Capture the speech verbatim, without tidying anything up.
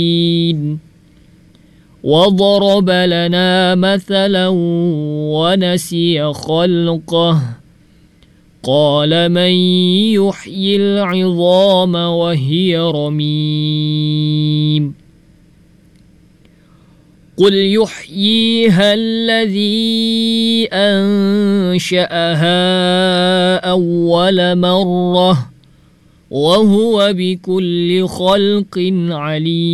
وضرب لنا مثلا ونسي خلقه قال من يحيي العظام وهي رميم قل يحييها الذي أنشأها أول مرة وهو بكل خلق عليم.